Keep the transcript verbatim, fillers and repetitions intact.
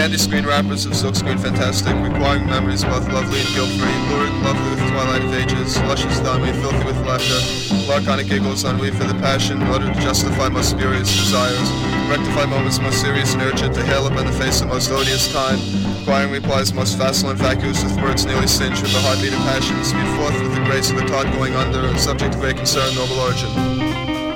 candy screen rappers of silkscreen fantastic, requiring memories both lovely and guilt-free, lurid, lovely with twilight of ages, luscious dummy, filthy with laughter, laconic giggles, ennui for the passion, in order to justify most spurious desires, rectify moments most serious and urgent, to hail up in the face of most odious time, acquiring replies most facile and vacuous with words nearly singed with the heartbeat of passion, speed forth with the grace of the tide going under, subject to great concern, noble origin.